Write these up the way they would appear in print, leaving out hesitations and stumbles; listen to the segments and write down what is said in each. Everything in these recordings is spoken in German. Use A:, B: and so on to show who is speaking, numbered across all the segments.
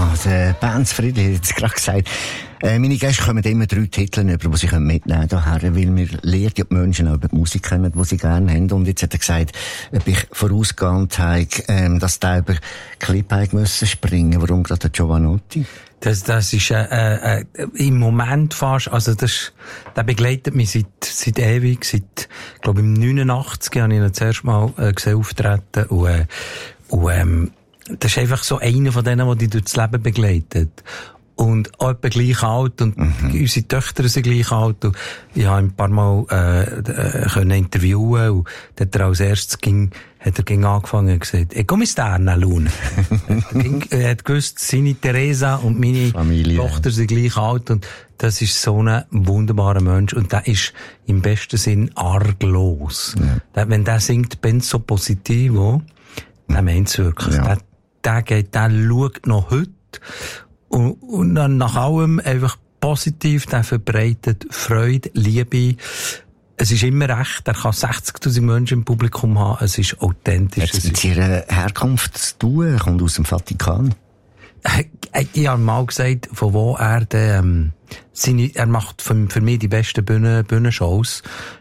A: Ja, der Benz Friedli hat jetzt gerade gesagt, meine Gäste kommen immer 3 Titel über, die sie mitnehmen können, weil wir lernen ja die Menschen auch über die Musik kennen, die sie gerne haben. Und jetzt hat er gesagt, ob ich vorausgeahnt habe, dass der über Clip müssen springen. Warum gerade der Giovanotti?
B: Das ist im Moment fast, also der begleitet mich seit ewig, seit, glaube ich, im 89 habe ich ihn zuerst mal gesehen auftreten und das ist einfach so einer von denen, der dich durchs Leben begleitet. Und auch etwa gleich alt und unsere Töchter sind gleich alt und ich habe ihn ein paar Mal können interviewen und dann hat er als erstes angefangen und gesagt, come sta Luna? Er hat gewusst, seine Teresa und meine Familie, Tochter sind gleich alt und das ist so ein wunderbarer Mensch und der ist im besten Sinn arglos. Ja. Wenn der singt Penso Positivo, der meint's wirklich. Ja. Der schaut noch heute und dann nach allem einfach positiv, der verbreitet Freude, Liebe. Es ist immer recht, er kann 60'000 Menschen im Publikum haben, es ist authentisch.
A: Hat es mit ihrer Herkunft zu tun? Er kommt aus dem Vatikan.
B: Ich habe mal gesagt, von wo er er macht für mich die besten Bühnenshows.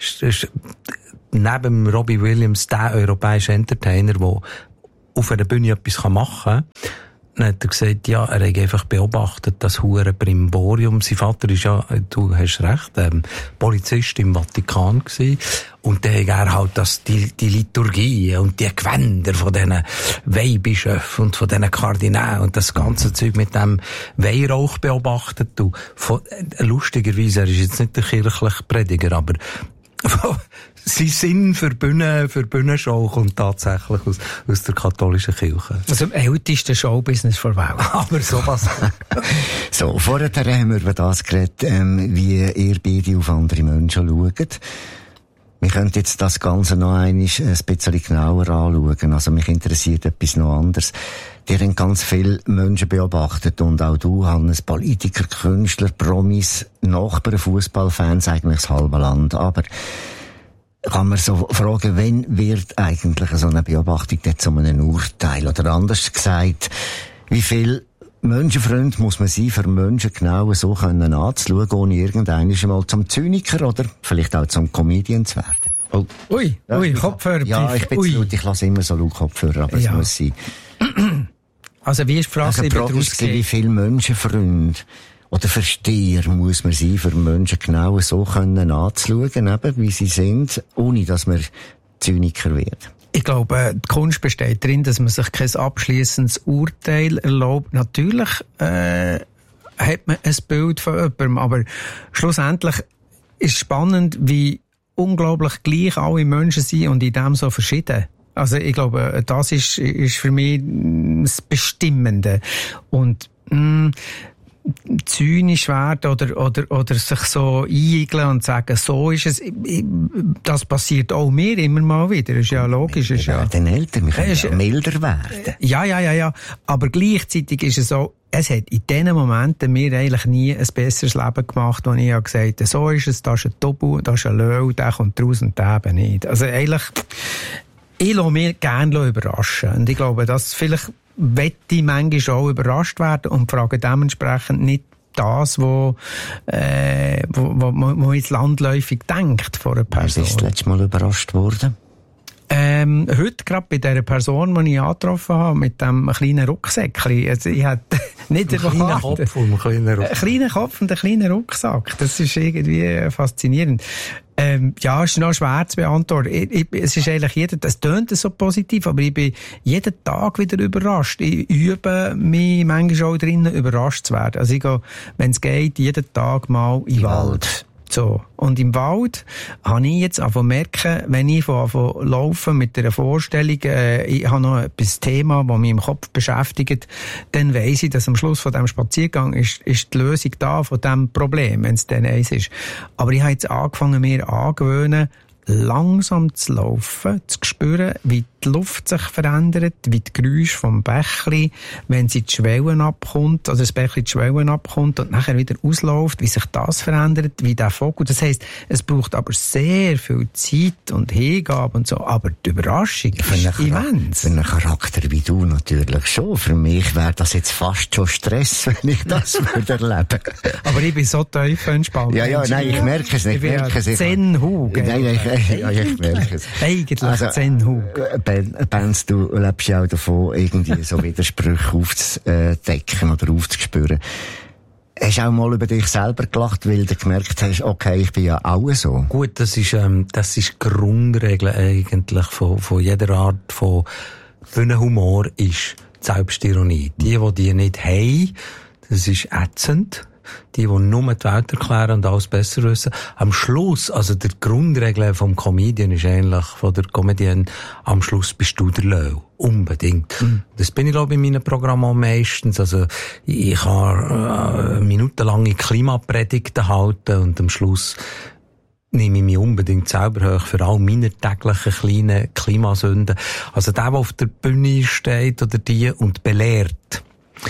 B: Neben Robbie Williams der europäische Entertainer, der auf einer Bühne etwas machen kann. Dann hat er gesagt, ja, er hat einfach beobachtet, das hure Brimborium. Sein Vater ist ja, du hast recht, Polizist im Vatikan gewesen. Und dann hat er halt die Liturgie und die Gewänder von diesen Weihbischöfen und von diesen Kardinälen und das ganze Zeug mit dem Weihrauch beobachtet. Und lustigerweise, er ist jetzt nicht der kirchliche Prediger, aber sein Sinn für Bühnenshow kommt tatsächlich aus der katholischen Kirche.
C: Also im ältesten Showbusiness der Welt.
B: Aber sowas.
A: So, vorher haben wir über das geredet, wie ihr beide auf andere Menschen schaut. Wir können jetzt das Ganze noch ein bisschen genauer anschauen. Also mich interessiert etwas noch anderes. Ihr habt ganz viele Menschen beobachtet und auch du, Hannes, Politiker, Künstler, Promis, Nachbarn, Fußballfans, eigentlich das halbe Land. Aber kann man so fragen, wann wird eigentlich so eine Beobachtung zu einem Urteil? Oder anders gesagt, wie viel Menschenfreund muss man sein, für Menschen genau so können anzuschauen, ohne irgendwann mal zum Zyniker oder vielleicht auch zum Comedian zu werden?
C: Oh. Ui, Kopfhörer.
A: Ja, ich bin zu laut, ich lasse immer so laut Kopfhörer, aber es muss sein.
C: Also wie ist die Frage,
A: wie viele Menschenfreunde oder Versteher muss man sein, für Menschen genau so können anzuschauen, eben, wie sie sind, ohne dass man Zyniker wird?
C: Ich glaube, die Kunst besteht darin, dass man sich kein abschließendes Urteil erlaubt. Natürlich hat man ein Bild von jemandem, aber schlussendlich ist es spannend, wie unglaublich gleich alle Menschen sind und in dem so verschieden. Also ich glaube, das ist für mich das Bestimmende. Und zynisch werden oder sich so einigeln und sagen, so ist es, das passiert auch mir immer mal wieder, ist ja logisch.
A: Wir werden älter, wir können ja milder werden.
C: Ja. Aber gleichzeitig ist es so, es hat in diesen Momenten mir eigentlich nie ein besseres Leben gemacht, wo ich gesagt habe, so ist es, da ist ein Tobu, da ist ein Löw, der kommt raus und der eben nicht. Also eigentlich, ich lasse mich gerne überraschen. Und ich glaube, dass vielleicht möchte ich manchmal auch überrascht werden und frage dementsprechend nicht das, wo man jetzt landläufig denkt von einer Person.
A: Bist du das letzte Mal überrascht worden?
C: Heute gerade bei dieser Person, die ich angetroffen habe, mit dem kleinen Rucksäckchen. Also ich hatte nicht einen kleinen Kopf und einen kleinen Rucksack. Einen kleinen Kopf und einen kleinen Rucksack. Das ist irgendwie faszinierend. Ja, ist noch schwer zu beantworten. Es ist eigentlich das tönt so positiv, aber ich bin jeden Tag wieder überrascht. Ich übe mich manchmal auch drinnen, überrascht zu werden. Also ich gehe, wenn es geht, jeden Tag mal in den Wald. So. Und im Wald habe ich jetzt merken, wenn ich laufen mit einer Vorstellung, ich habe noch ein Thema, das mich im Kopf beschäftigt, dann weiss ich, dass am Schluss von diesem Spaziergang ist die Lösung da von diesem Problem, wenn es dann eins ist. Aber ich habe jetzt angefangen, mir angewöhnen, langsam zu laufen, zu spüren, wie die Luft sich verändert, wie die Geräusche vom Bächli, wenn sie die Schwellen abkommt, oder das Bächli die Schwellen abkommt und nachher wieder ausläuft, wie sich das verändert, wie der Vogel. Das heisst, es braucht aber sehr viel Zeit und Hingabe und so, aber die Überraschung ist immens.
A: Für einen Charakter wie du natürlich schon. Für mich wäre das jetzt fast schon Stress, wenn ich das würde erleben.
C: Aber ich bin so tief entspannt.
A: Ja, nein, ich merke es nicht.
C: Ich bin Zen-Hug.
A: Nein, ich merke es.
C: Eigentlich Zen-Hug.
A: Benz, du lebst ja auch davon, irgendwie so Widersprüche aufzudecken oder aufzuspüren. Hast du auch mal über dich selber gelacht, weil du gemerkt hast, okay, ich bin ja auch so?
B: Gut, das ist die Grundregel eigentlich von jeder Art von Humor ist die Selbstironie. Die nicht haben, das ist ätzend. Die nur die Welt erklären und alles besser wissen. Am Schluss, also die Grundregel vom Comedian ist ähnlich von der Comedian, am Schluss bist du der Löw. Unbedingt. Das bin ich, glaube ich, in meinen Programmen meistens. Also, ich kann minutenlange Klimapredigten halten und am Schluss nehme ich mich unbedingt selber hoch für all meine täglichen kleinen Klimasünden. Also der auf der Bühne steht oder die und belehrt,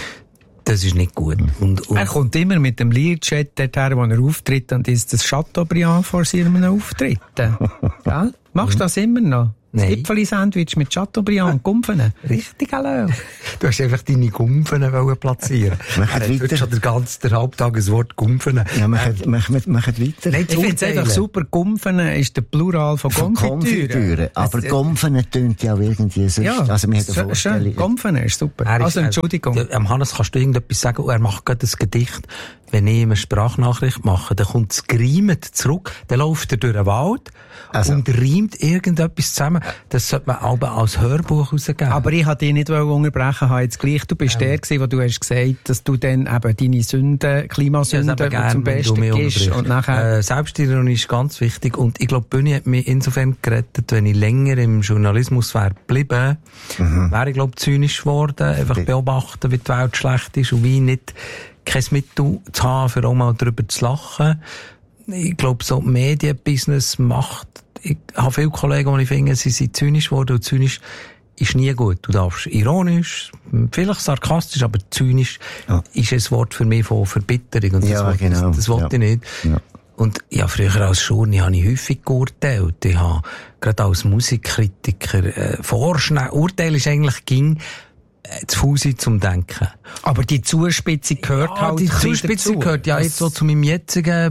B: das ist nicht gut. Und
C: er kommt immer mit dem Learjet dorthin, wo er auftritt, und ist das Chateaubriand vor seinem Auftritt. Gell? Machst du das immer noch?
B: Nein.
C: Gipfeli-Sandwich mit Chateaubriand und Gumpfen.
B: Richtig, hallo. Du hast einfach deine Gumpfen platzieren. Du hast schon den Halbtag ein Wort Gumpfen.
A: Ja, machen weiter.
C: Nein, ich finde es einfach super. Gumpfen ist der Plural von Konfitüre.
A: Aber Gumpfen tönt ja auch irgendwie sonst.
C: Ja,
A: also, wir haben
C: schön. Gumpfen ist super. Also, Entschuldigung.
B: Hannes, kannst du irgendetwas sagen? Er macht gerade ein Gedicht. Wenn ich eine Sprachnachricht mache, dann kommt es gereimt zurück, dann läuft er durch den Wald und reimt irgendetwas zusammen. Das sollte man auch als Hörbuch rausgeben.
C: Aber ich wollte dich nicht unterbrechen, jetzt gleich. Du bist der gewesen, wo du hast gesagt, dass du dann eben deine Sünden, Klimasünden zum Besten gibst. Und nachher
B: Selbstironie ist ganz wichtig. Und ich glaube, die Bühne hat mich insofern gerettet, wenn ich länger im Journalismus wäre geblieben, wäre ich, glaube ich, zynisch geworden, einfach beobachten, wie die Welt schlecht ist und wie nicht kein Mittel zu haben, für auch mal darüber zu lachen. Ich glaube, so Medienbusiness macht, ich habe viele Kollegen, die ich finde, sie sind zynisch geworden, und zynisch ist nie gut. Du darfst ironisch, vielleicht sarkastisch, aber zynisch ist ein Wort für mich von Verbitterung, und das wollte ich nicht. Ja. Und ja, früher als Journalist habe ich häufig geurteilt. Ich habe gerade als Musikkritiker vorschnell. Urteil ist eigentlich zu faul sein zum Denken.
C: Aber die Zuspitzung gehört halt
B: die Zuspitzung gehört ja jetzt so zu meinem jetzigen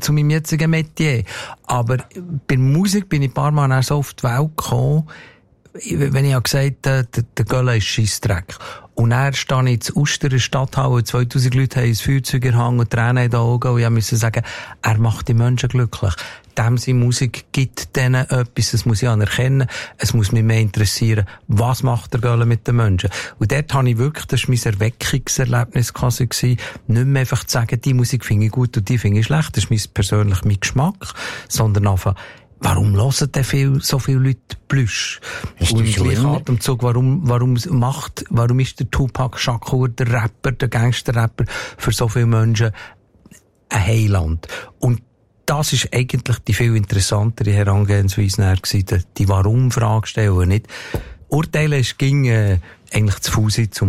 B: Metier. Aber bei Musik bin ich ein paar Mal so auf die Welt gekommen, wenn ich gesagt habe, der Gölle ist Scheissdreck. Und dann stehe ich in Uster Stadthalle, 2000 Leute haben ein Feuerzeug in der Hand und Tränen in den Augen, und ich musste sagen, er macht die Menschen glücklich. Seine Musik gibt denen etwas, das muss ich anerkennen, es muss mich mehr interessieren, was macht der Gölle mit den Menschen. Und dort habe ich wirklich, das war mein Erweckungserlebnis quasi gewesen, nicht mehr einfach zu sagen, die Musik finde ich gut und die finde ich schlecht, das ist mein Geschmack, sondern einfach, warum hören denn so viele Leute Plüsch? Und im gleichen Atemzug, warum ist der Tupac Shakur, der Rapper, der Gangster-Rapper, für so viele Menschen ein Heiland? Und das ist eigentlich die viel interessantere Herangehensweise gewesen, die Warum-Frage stellen, nicht urteilen. Es ging eigentlich zu faul sein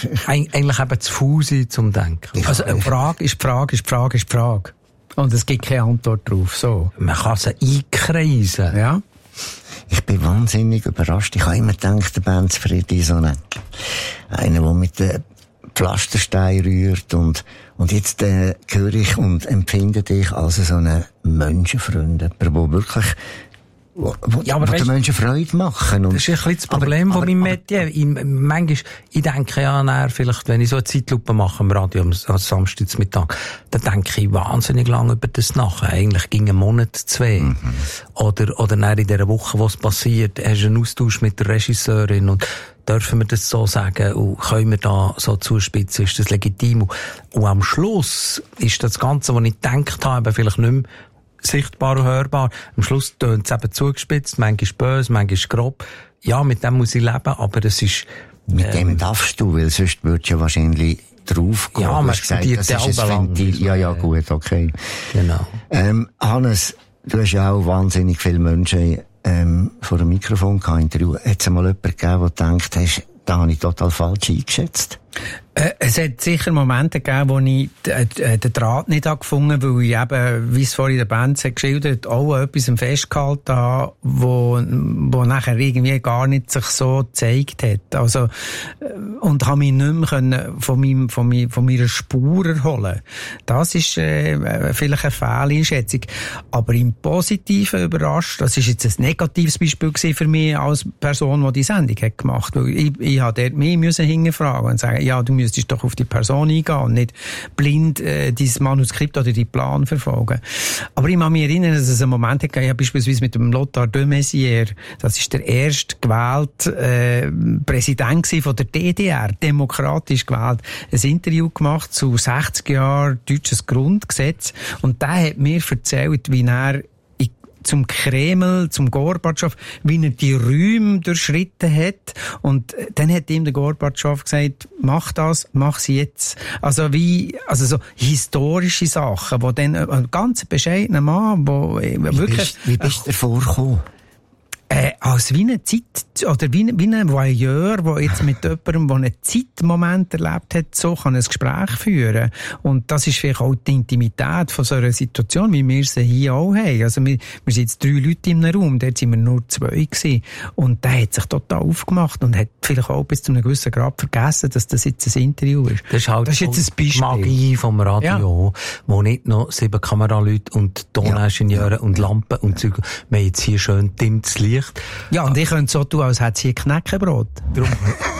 B: zum Denken.
C: Also eine Frage ist Frage. Und es gibt keine Antwort drauf. So.
B: Man kann sie einkreisen.
C: Ja.
A: Ich bin wahnsinnig überrascht. Ich habe immer gedacht, der Benz Friedi ist so einer, der mit den Pflasterstein rührt, und jetzt höre ich und empfinde dich als so einen Menschenfreund, der wirklich den Menschen Freude machen. Und,
B: das ist ein bisschen das Problem von meinem Metier. Manchmal, ich denke ja, vielleicht, wenn ich so eine Zeitlupe mache im Radio am Samstagmittag, dann denke ich wahnsinnig lange über das nach. Eigentlich ging ein Monat, 2. Oder dann in dieser Woche, was passiert, hast du einen Austausch mit der Regisseurin, und dürfen wir das so sagen, und können wir da so zuspitzen, ist das legitim? Und am Schluss ist das Ganze, was ich gedacht habe, vielleicht nicht mehr sichtbar und hörbar. Am Schluss tönt es eben zugespitzt, manchmal böse, manchmal grob. Ja, mit dem muss ich leben, aber es ist...
A: Mit dem darfst du, weil sonst würdest du ja wahrscheinlich draufgehen.
B: Ja, man studiert ja auch
A: Ventil. Ja, gut, okay.
B: Genau.
A: Hannes, du hast ja auch wahnsinnig viele Menschen vor einem Mikrofon interviewen. Hat es mal jemanden gegeben, der denkt, da habe ich total falsch eingeschätzt?
C: Es hat sicher Momente gegeben, wo ich den Draht nicht gefunden habe, weil ich eben, wie es vorhin der Band hat geschildert, auch etwas festgehalten habe, wo nachher irgendwie gar nicht sich so gezeigt hat. Also, und habe mich nicht mehr können von meiner Spur erholen. Das ist vielleicht eine Fehleinschätzung. Aber im Positiven überrascht, das ist jetzt ein negatives Beispiel gewesen für mich als Person, die Sendung hat gemacht. Weil ich habe dort mich hinterfragen und sagen, ja, du müsstest doch auf die Person eingehen und nicht blind dein Manuskript oder deinen Plan verfolgen. Aber ich kann mich erinnern, dass es einen Moment gab, ja, beispielsweise mit dem Lothar de Maizière, das ist der erste gewählte Präsident von der DDR, demokratisch gewählt, ein Interview gemacht zu 60 Jahren deutsches Grundgesetz und der hat mir erzählt, wie er zum Kreml, zum Gorbatschow, wie er die Räume durchschritten hat. Und dann hat ihm der Gorbatschow gesagt, mach das, mach sie jetzt. Also so historische Sachen, wo dann ein ganz bescheidener Mann,
A: Wie bist du davor gekommen?
C: Als wie eine Zeit, oder wie ein Voyeur, der jetzt mit jemandem, der einen Zeitmoment erlebt hat, so kann ein Gespräch führen. Und das ist vielleicht auch die Intimität von so einer Situation, wie wir sie hier auch haben. Also wir sind jetzt 3 Leute in einem Raum, dort sind wir nur 2 gewesen. Und der hat sich total aufgemacht und hat vielleicht auch bis zu einem gewissen Grad vergessen, dass das jetzt ein Interview ist.
B: Das ist halt
C: jetzt ein Beispiel.
B: Magie vom Radio, wo nicht noch 7 Kameraleute und Toningenieure und Lampen und Zeug. Wir haben jetzt hier schön dimmtes Licht.
C: Ja, und ich könnte so tun, als hätte sie ein Knäckebrot.